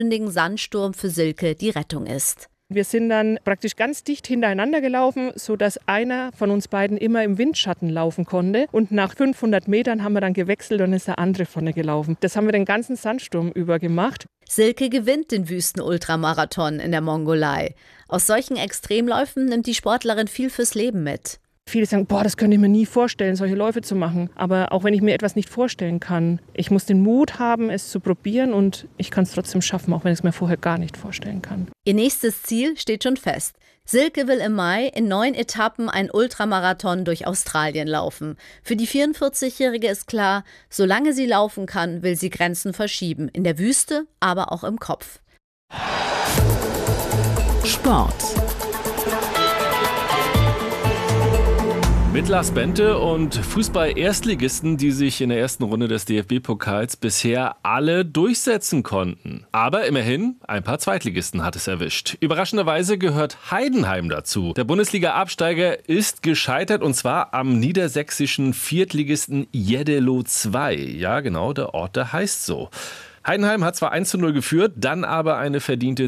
Sandsturm für Silke die Rettung ist. Wir sind dann praktisch ganz dicht hintereinander gelaufen, sodass einer von uns beiden immer im Windschatten laufen konnte. Und nach 500 Metern haben wir dann gewechselt und ist der andere vorne gelaufen. Das haben wir den ganzen Sandsturm über gemacht. Silke gewinnt den Wüsten-Ultramarathon in der Mongolei. Aus solchen Extremläufen nimmt die Sportlerin viel fürs Leben mit. Viele sagen, das könnte ich mir nie vorstellen, solche Läufe zu machen. Aber auch wenn ich mir etwas nicht vorstellen kann, ich muss den Mut haben, es zu probieren und ich kann es trotzdem schaffen, auch wenn ich es mir vorher gar nicht vorstellen kann. Ihr nächstes Ziel steht schon fest. Silke will im Mai in 9 Etappen ein Ultramarathon durch Australien laufen. Für die 44-Jährige ist klar, solange sie laufen kann, will sie Grenzen verschieben. In der Wüste, aber auch im Kopf. Sport. Mit Lars Bente und Fußball-Erstligisten, die sich in der ersten Runde des DFB-Pokals bisher alle durchsetzen konnten. Aber immerhin, ein paar Zweitligisten hat es erwischt. Überraschenderweise gehört Heidenheim dazu. Der Bundesliga-Absteiger ist gescheitert und zwar am niedersächsischen Viertligisten Jeddelo 2. Ja genau, der Ort, der heißt so. Heidenheim hat zwar 1:0 geführt, dann aber eine verdiente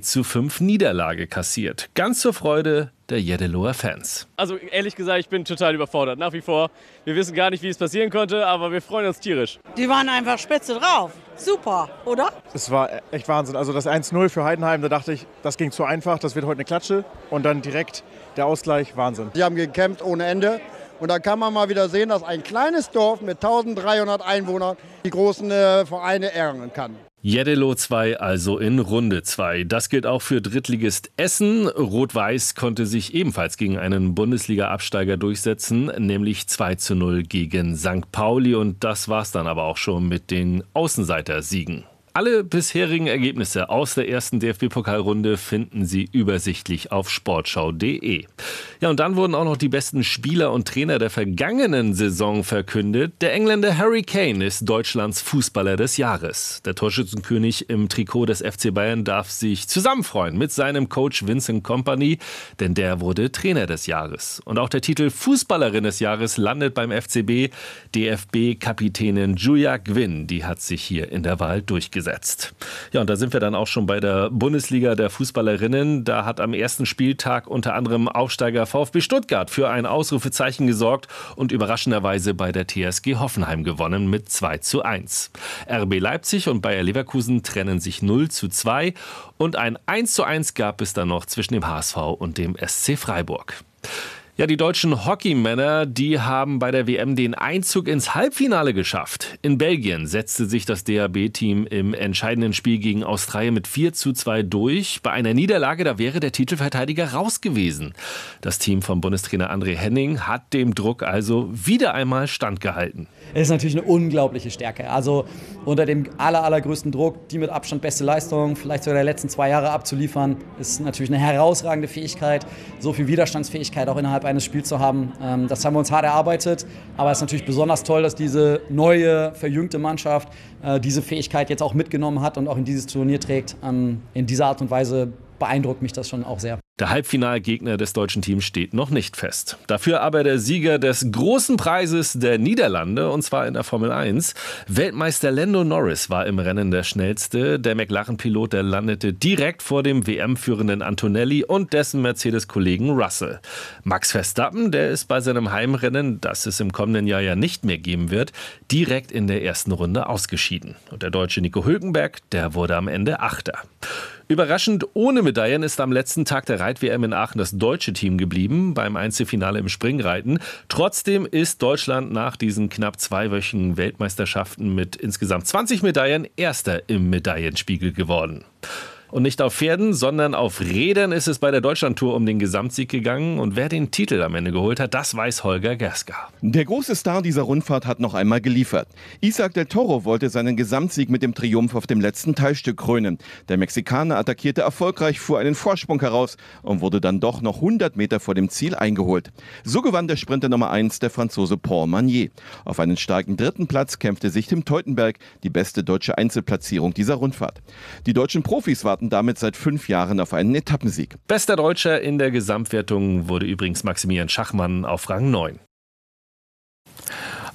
2:5 Niederlage kassiert. Ganz zur Freude der Jeddeloer Fans. Also ehrlich gesagt, ich bin total überfordert, nach wie vor. Wir wissen gar nicht, wie es passieren konnte, aber wir freuen uns tierisch. Die waren einfach spitze drauf. Super, oder? Es war echt Wahnsinn. Also das 1:0 für Heidenheim, da dachte ich, das ging zu einfach, das wird heute eine Klatsche. Und dann direkt der Ausgleich, Wahnsinn. Die haben gekämpft ohne Ende. Und da kann man mal wieder sehen, dass ein kleines Dorf mit 1300 Einwohnern die großen Vereine ärgern kann. Jeddelo 2 also in Runde 2. Das gilt auch für Drittligist Essen. Rot-Weiß konnte sich ebenfalls gegen einen Bundesliga-Absteiger durchsetzen, nämlich 2:0 gegen St. Pauli. Und das war's dann aber auch schon mit den Außenseiter-Siegen. Alle bisherigen Ergebnisse aus der ersten DFB-Pokalrunde finden Sie übersichtlich auf sportschau.de. Ja, und dann wurden auch noch die besten Spieler und Trainer der vergangenen Saison verkündet. Der Engländer Harry Kane ist Deutschlands Fußballer des Jahres. Der Torschützenkönig im Trikot des FC Bayern darf sich zusammenfreuen mit seinem Coach Vincent Kompany, denn der wurde Trainer des Jahres. Und auch der Titel Fußballerin des Jahres landet beim FCB. DFB-Kapitänin Julia Gwynn, die hat sich hier in der Wahl durchgesetzt. Ja, und da sind wir dann auch schon bei der Bundesliga der Fußballerinnen. Da hat am ersten Spieltag unter anderem Aufsteiger VfB Stuttgart für ein Ausrufezeichen gesorgt und überraschenderweise bei der TSG Hoffenheim gewonnen mit 2:1. RB Leipzig und Bayer Leverkusen trennen sich 0:2 und ein 1:1 gab es dann noch zwischen dem HSV und dem SC Freiburg. Ja, die deutschen Hockeymänner, die haben bei der WM den Einzug ins Halbfinale geschafft. In Belgien setzte sich das DHB-Team im entscheidenden Spiel gegen Australien mit 4:2 durch. Bei einer Niederlage, da wäre der Titelverteidiger raus gewesen. Das Team von Bundestrainer André Henning hat dem Druck also wieder einmal standgehalten. Es ist natürlich eine unglaubliche Stärke. Also unter dem allergrößten Druck, die mit Abstand beste Leistung, vielleicht sogar der letzten 2 Jahre abzuliefern, ist natürlich eine herausragende Fähigkeit. So viel Widerstandsfähigkeit auch innerhalb eines Spiels zu haben, das haben wir uns hart erarbeitet. Aber es ist natürlich besonders toll, dass diese neue, verjüngte Mannschaft diese Fähigkeit jetzt auch mitgenommen hat und auch in dieses Turnier trägt. In dieser Art und Weise beeindruckt mich das schon auch sehr. Der Halbfinalgegner des deutschen Teams steht noch nicht fest. Dafür aber der Sieger des großen Preises der Niederlande, und zwar in der Formel 1. Weltmeister Lando Norris war im Rennen der Schnellste. Der McLaren-Pilot, der landete direkt vor dem WM-führenden Antonelli und dessen Mercedes-Kollegen Russell. Max Verstappen, der ist bei seinem Heimrennen, das es im kommenden Jahr ja nicht mehr geben wird, direkt in der ersten Runde ausgeschieden. Und der Deutsche Nico Hülkenberg, der wurde am Ende Achter. Überraschend ohne Medaillen ist am letzten Tag der Reit-WM in Aachen das deutsche Team geblieben, beim Einzelfinale im Springreiten. Trotzdem ist Deutschland nach diesen knapp 2-wöchigen Weltmeisterschaften mit insgesamt 20 Medaillen Erster im Medaillenspiegel geworden. Und nicht auf Pferden, sondern auf Rädern ist es bei der Deutschlandtour um den Gesamtsieg gegangen. Und wer den Titel am Ende geholt hat, das weiß Holger Gerska. Der große Star dieser Rundfahrt hat noch einmal geliefert. Isaac del Toro wollte seinen Gesamtsieg mit dem Triumph auf dem letzten Teilstück krönen. Der Mexikaner attackierte erfolgreich, fuhr einen Vorsprung heraus und wurde dann doch noch 100 Meter vor dem Ziel eingeholt. So gewann der Sprinter Nummer 1, der Franzose Paul Magnier. Auf einen starken 3. Platz kämpfte sich Tim Teutenberg, die beste deutsche Einzelplatzierung dieser Rundfahrt. Die deutschen Profis warten damit seit 5 Jahren auf einen Etappensieg. Bester Deutscher in der Gesamtwertung wurde übrigens Maximilian Schachmann auf Rang 9.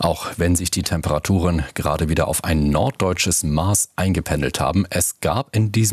Auch wenn sich die Temperaturen gerade wieder auf ein norddeutsches Maß eingependelt haben. Es gab in diesem